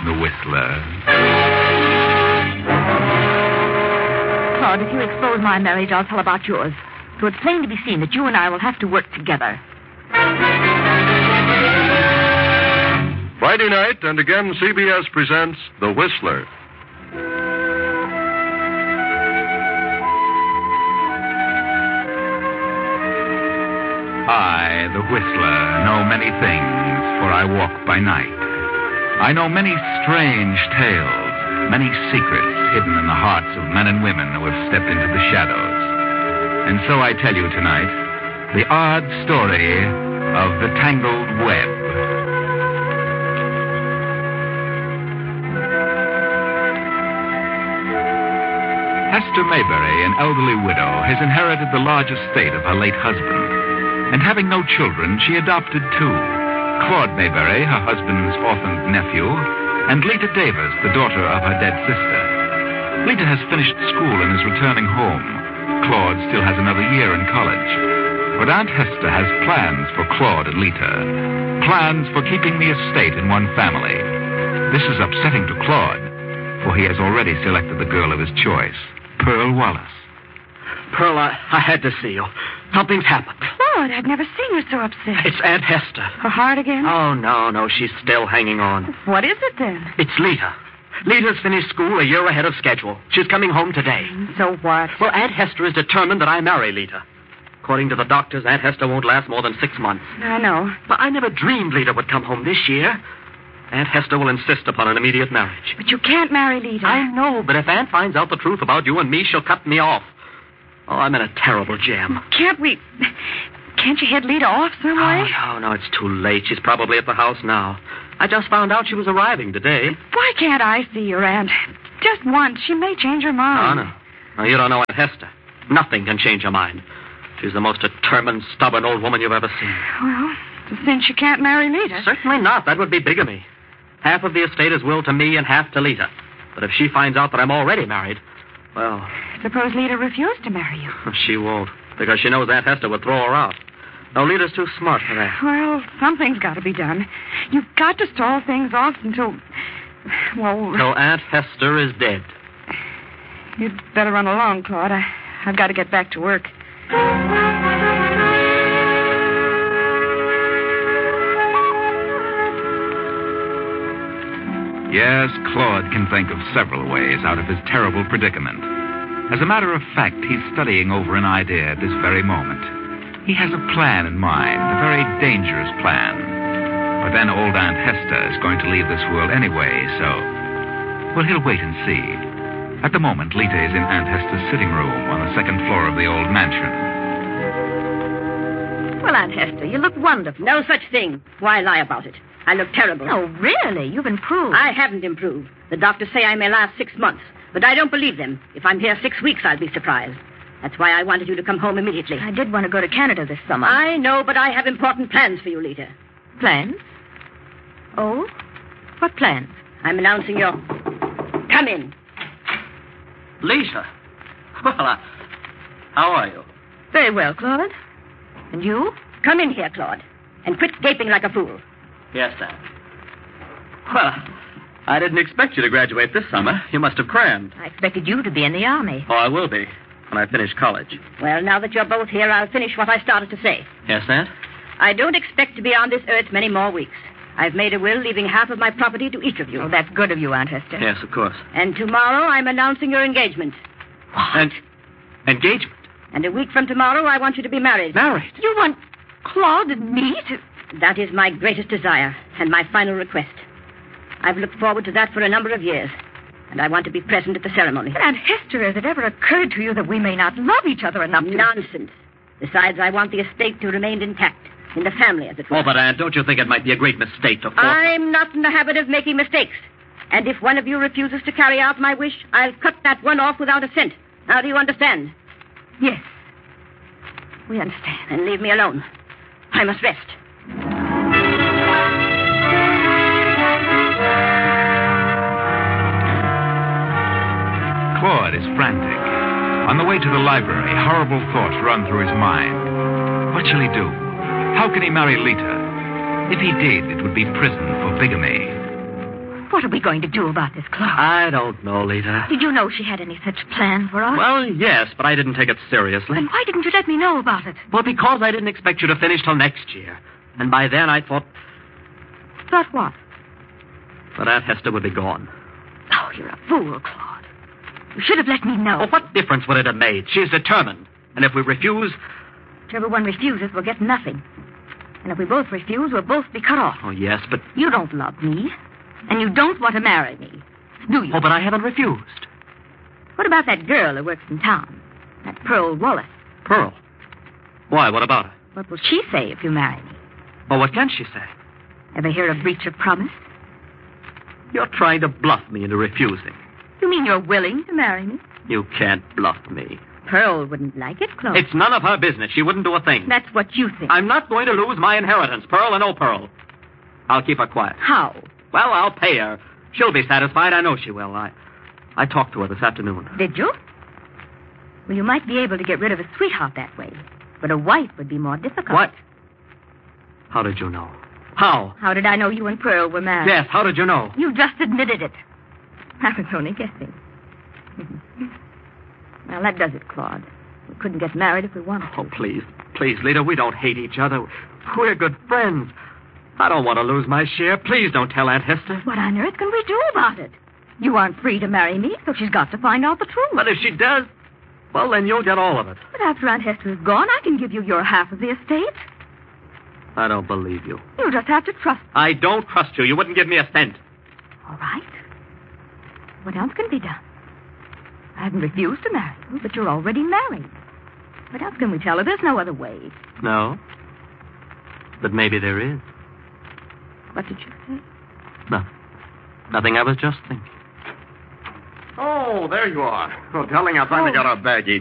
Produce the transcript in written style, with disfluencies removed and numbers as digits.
the Whistler. Claude, if you expose my marriage, I'll tell about yours. So it's plain to be seen that you and I will have to work together. Friday night, and again, CBS presents The Whistler. I, the Whistler, know many things, for I walk by night. I know many strange tales, many secrets hidden in the hearts of men and women who have stepped into the shadows. And so I tell you tonight the odd story of the Tangled Web. Hester Maybury, an elderly widow, has inherited the large estate of her late husband. And having no children, she adopted two. Claude Maybury, her husband's orphaned nephew, and Lita Davis, the daughter of her dead sister. Lita has finished school and is returning home. Claude still has another year in college. But Aunt Hester has plans for Claude and Lita. Plans for keeping the estate in one family. This is upsetting to Claude, for he has already selected the girl of his choice, Pearl Wallace. Pearl, I had to see you. Something's happened. Claude, I've never seen her so upset. It's Aunt Hester. Her heart again? Oh, no, she's still hanging on. What is it, then? It's Lita. Lita's finished school a year ahead of schedule. She's coming home today. So what? Well, Aunt Hester is determined that I marry Lita. According to the doctors, Aunt Hester won't last more than 6 months. I know. But I never dreamed Lita would come home this year. Aunt Hester will insist upon an immediate marriage. But you can't marry Lita. I know, but if Aunt finds out the truth about you and me, she'll cut me off. Oh, I'm in a terrible jam. Can't you head Lita off some way? Oh, no, it's too late. She's probably at the house now. I just found out she was arriving today. Why can't I see your aunt? Just once. She may change her mind. Oh, no. No, you don't know Aunt Hester. Nothing can change her mind. She's the most determined, stubborn old woman you've ever seen. Well, since she can't marry Lita. Certainly not. That would be bigamy. Half of the estate is willed to me and half to Lita. But if she finds out that I'm already married, well... Suppose Lita refused to marry you. She won't, because she knows Aunt Hester would throw her out. No, Lita's too smart for that. Well, something's got to be done. You've got to stall things off until... Well... Till Aunt Hester is dead. You'd better run along, Claude. I've got to get back to work. Yes, Claude can think of several ways out of his terrible predicament. As a matter of fact, he's studying over an idea at this very moment. He has a plan in mind, a very dangerous plan. But then old Aunt Hester is going to leave this world anyway, so... Well, he'll wait and see. At the moment, Lita is in Aunt Hester's sitting room on the second floor of the old mansion. Well, Aunt Hester, you look wonderful. No such thing. Why lie about it? I look terrible. Oh, really? You've improved. I haven't improved. The doctors say I may last 6 months. But I don't believe them. If I'm here 6 weeks, I'll be surprised. That's why I wanted you to come home immediately. I did want to go to Canada this summer. I know, but I have important plans for you, Lita. Plans? Oh? What plans? I'm announcing your... Come in. Lisa. Well, how are you? Very well, Claude. And you? Come in here, Claude. And quit gaping like a fool. Yes, Aunt. Well, I didn't expect you to graduate this summer. You must have crammed. I expected you to be in the Army. Oh, I will be when I finish college. Well, now that you're both here, I'll finish what I started to say. Yes, Aunt? I don't expect to be on this earth many more weeks. I've made a will leaving half of my property to each of you. Oh, that's good of you, Aunt Hester. Yes, of course. And tomorrow I'm announcing your engagement. What? Engagement? And a week from tomorrow, I want you to be married. Married? You want Claude and me to... That is my greatest desire and my final request. I've looked forward to that for a number of years, and I want to be present at the ceremony. But Aunt Hester, has it ever occurred to you that we may not love each other enough to... Nonsense. Besides, I want the estate to remain intact, in the family, as it were. Oh, but, Aunt, don't you think it might be a great mistake to force... I'm not in the habit of making mistakes. And if one of you refuses to carry out my wish, I'll cut that one off without a cent. Now, do you understand? Yes. We understand. Then leave me alone. I must rest. Claude is frantic. On the way to the library, horrible thoughts run through his mind. What shall he do? How can he marry Lita? If he did, it would be prison for bigamy. What are we going to do about this, Claude? I don't know, Lita. Did you know she had any such plan for us? Well, yes, but I didn't take it seriously. Then why didn't you let me know about it? Well, because I didn't expect you to finish till next year. And by then I thought Thought what? that Aunt Hester would be gone. Oh, you're a fool, Claude. You should have let me know. Well, what difference would it have made? She's determined. And if we refuse... Whichever one refuses will get nothing. And if we both refuse, we'll both be cut off. Oh, yes, but... You don't love me. And you don't want to marry me. Do you? Oh, but I haven't refused. What about that girl who works in town? That Pearl Wallace. Pearl? Why, what about her? What will she say if you marry me? Oh, what can she say? Ever hear of breach of promise? You're trying to bluff me into refusing. You mean you're willing to marry me? You can't bluff me. Pearl wouldn't like it, Claude. It's none of her business. She wouldn't do a thing. That's what you think. I'm not going to lose my inheritance, Pearl or no Pearl. I'll keep her quiet. How? Well, I'll pay her. She'll be satisfied. I know she will. I talked to her this afternoon. Did you? Well, you might be able to get rid of a sweetheart that way. But a wife would be more difficult. What? How did you know? How? How did I know you and Pearl were married? Yes, how did you know? You just admitted it. I was only guessing. Well, that does it, Claude. We couldn't get married if we wanted to. Oh, please, Lita, we don't hate each other. We're good friends. I don't want to lose my share. Please don't tell Aunt Hester. What on earth can we do about it? You aren't free to marry me, so she's got to find out the truth. But if she does, well, then you'll get all of it. But after Aunt Hester is gone, I can give you your half of the estate. I don't believe you. You'll just have to trust me. I don't trust you. You wouldn't give me a cent. All right. What else can be done? I haven't refused to marry you, but you're already married. What else can we tell her? There's no other way. No. But maybe there is. What did you say? No. Nothing. I was just thinking. Oh, there you are. Oh, darling, I finally got our baggage.